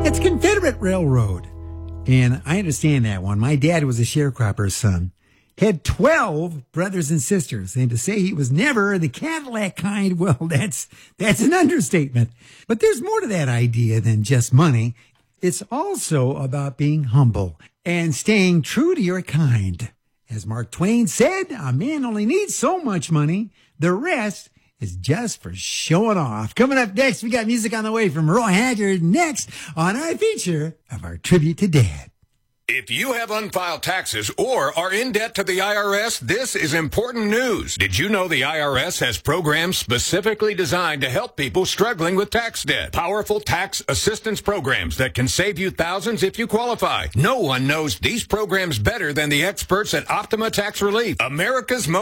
It's Confederate Railroad. And I understand that one. My dad was a sharecropper's son. Had 12 brothers and sisters. And to say he was never the Cadillac kind, well, that's an understatement. But there's more to that idea than just money. It's also about being humble and staying true to your kind. As Mark Twain said, a man only needs so much money. The rest is just for showing off. Coming up next, we got music on the way from Roy Haggard next on our feature of our Tribute to Dad. If you have unfiled taxes or are in debt to the IRS, this is important news. Did you know the IRS has programs specifically designed to help people struggling with tax debt? Powerful tax assistance programs that can save you thousands if you qualify. No one knows these programs better than the experts at Optima Tax Relief, America's most